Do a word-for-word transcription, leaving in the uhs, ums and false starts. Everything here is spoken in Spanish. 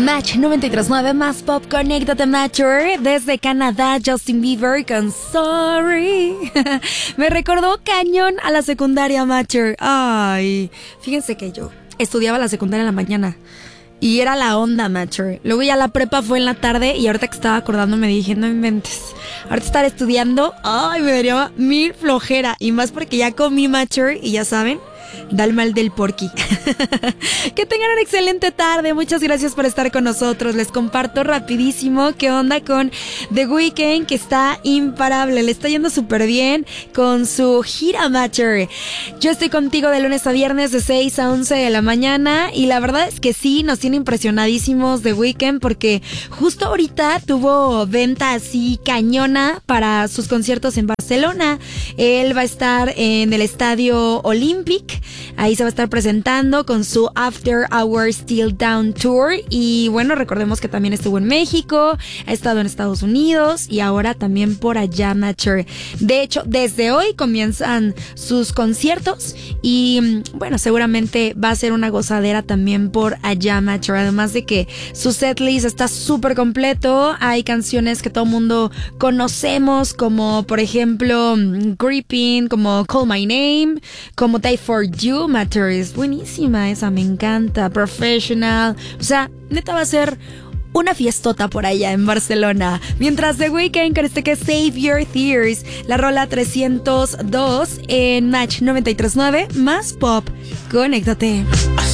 Match noventa y tres punto nueve más pop, conéctate Matcher. Desde Canadá, Justin Bieber con Sorry. Me recordó cañón a la secundaria, Matcher. Ay, fíjense que yo estudiaba la secundaria en la mañana y era la onda, Matcher. Luego ya la prepa fue en la tarde y ahorita que estaba acordando me dije, no inventes. Ahorita estar estudiando, ay, me daría mil flojera. Y más porque ya comí, Matcher, y ya saben, da el mal del porqui. Que tengan una excelente tarde. Muchas gracias por estar con nosotros. Les comparto rapidísimo qué onda con The Weeknd, que está imparable. Le está yendo súper bien con su gira, Matcher. Yo estoy contigo de lunes a viernes de seis a once de la mañana. Y la verdad es que sí, nos tiene impresionadísimos The Weeknd, porque justo ahorita tuvo venta así cañona para sus conciertos en Barcelona. Él va a estar en el Estadio Olympic. Ahí se va a estar presentando con su After Hours Still Down Tour. Y bueno, recordemos que también estuvo en México, ha estado en Estados Unidos y ahora también por allá, Matcher. De hecho, desde hoy comienzan sus conciertos y bueno, seguramente va a ser una gozadera también por allá, Matcher. Además de que su setlist está súper completo. Hay canciones que todo el mundo conocemos, como por ejemplo Creeping, como Call My Name, como Die For You, Matcher. Es buenísima esa, me encanta. Professional, o sea, neta va a ser una fiestota por allá en Barcelona. Mientras The Weeknd con este que es Save Your Tears, la rola trescientos dos en Match noventa y tres punto nueve más pop. Conéctate.